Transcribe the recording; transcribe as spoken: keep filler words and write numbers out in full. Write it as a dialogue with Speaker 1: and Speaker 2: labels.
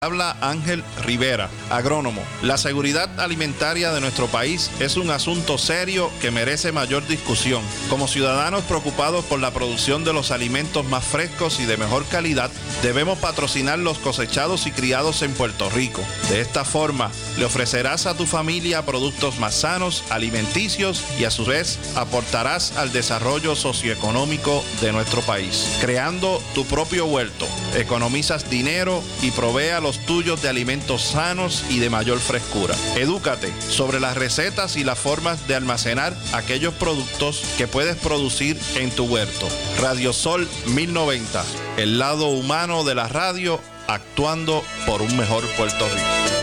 Speaker 1: Habla Ángel Rivera, agrónomo. La seguridad alimentaria de nuestro país es un asunto serio que merece mayor discusión. Como ciudadanos preocupados por la producción de los alimentos más frescos y de mejor calidad, debemos patrocinar los cosechados y criados en Puerto Rico. De esta forma, le ofrecerás a tu familia productos más sanos, alimenticios y a su vez aportarás al desarrollo socioeconómico de nuestro país. Creando tu propio huerto, economizas dinero y provee a los tuyos de alimentos sanos y de mayor frescura. Edúcate sobre las recetas y las formas de almacenar aquellos productos que puedes producir en tu huerto. Radio Sol mil noventa, el lado humano de la radio, actuando por un mejor Puerto Rico.